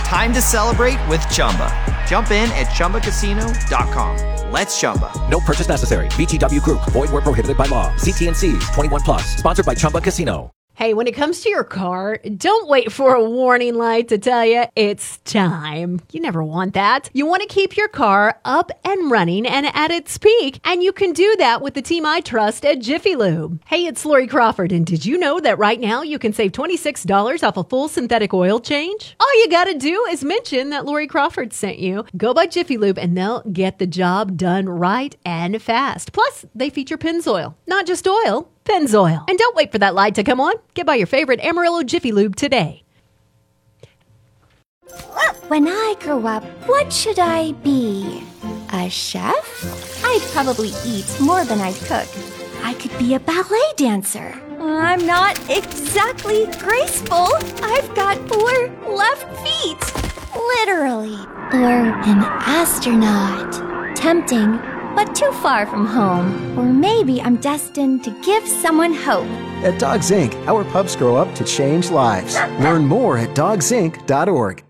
time to celebrate with Chumba. Jump in at ChumbaCasino.com. Let's Chumba. No purchase necessary. VGW Group. Void where prohibited by law. See T&Cs. 21 plus. Sponsored by Chumba Casino. Hey, when it comes to your car, don't wait for a warning light to tell you it's time. You never want that. You want to keep your car up and running and at its peak, and you can do that with the team I trust at Jiffy Lube. Hey, it's Lori Crawford, and did you know that right now you can save $26 off a full synthetic oil change? All you gotta do is mention that Lori Crawford sent you. Go by Jiffy Lube, and they'll get the job done right and fast. Plus, they feature Pennzoil. Not just oil, Pennzoil. And don't wait for that light to come on. Get by your favorite Amarillo Jiffy Lube today. When I grow up, what should I be? A chef? I'd probably eat more than I'd cook. I could be a ballet dancer. I'm not exactly graceful. I've got 4 left feet. Literally. Or an astronaut. Tempting, but too far from home. Or maybe I'm destined to give someone hope. At Dogs Inc., our pups grow up to change lives. Learn more at dogsinc.org.